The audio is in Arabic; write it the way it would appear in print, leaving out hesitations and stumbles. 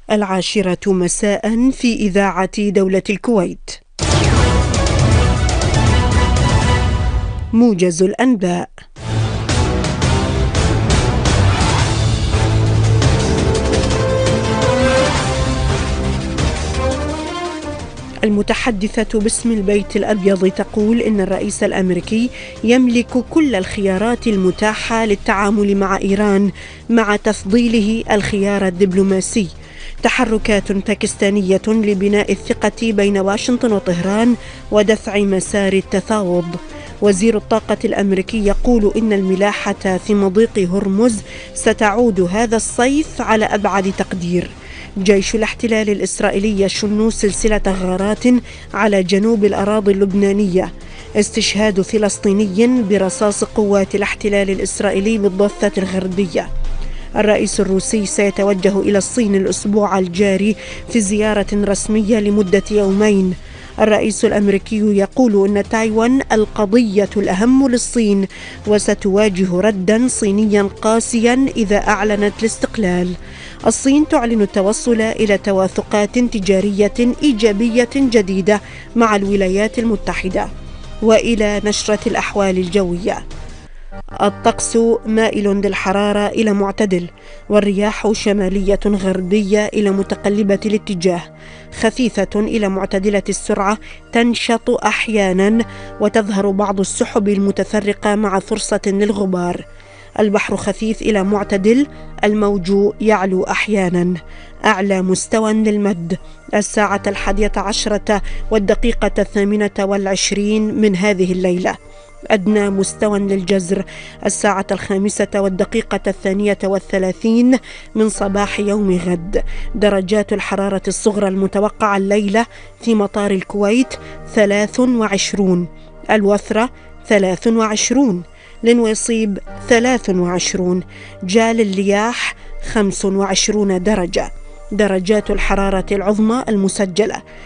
10 مساء في إذاعة دولة الكويت. موجز الأنباء. المتحدثة باسم البيت الأبيض تقول إن الرئيس الأمريكي يملك كل الخيارات المتاحة للتعامل مع إيران مع تفضيله الخيار الدبلوماسي. تحركات باكستانية لبناء الثقة بين واشنطن وطهران ودفع مسار التفاوض. وزير الطاقة الأمريكي يقول إن الملاحة في مضيق هرمز ستعود هذا الصيف على أبعد تقدير. جيش الاحتلال الإسرائيلي يشن سلسلة غارات على جنوب الأراضي اللبنانية. استشهاد فلسطيني برصاص قوات الاحتلال الإسرائيلي بالضفة الغربية. الرئيس الروسي سيتوجه إلى الصين الأسبوع الجاري في زيارة رسمية لمدة يومين. الرئيس الأمريكي يقول إن تايوان القضية الأهم للصين وستواجه ردا صينيا قاسيا إذا أعلنت الاستقلال. الصين تعلن التوصل إلى توافقات تجارية إيجابية جديدة مع الولايات المتحدة. وإلى نشرة الأحوال الجوية. الطقس مائل بالحرارة إلى معتدل، والرياح شمالية غربية إلى متقلبة الاتجاه، خفيفة إلى معتدلة السرعة، تنشط أحيانا وتظهر بعض السحب المتفرقة مع فرصة للغبار. البحر خفيف إلى معتدل، الموج يعلو أحيانا. أعلى مستوى للمد 11:28 من هذه الليلة. أدنى مستوى للجزر 5:32 من صباح يوم غد. درجات الحرارة الصغرى المتوقعة الليلة في مطار الكويت 23، الوثرة 23، لنويصيب 23، جال اللياح 25 درجة. درجات الحرارة العظمى المسجلة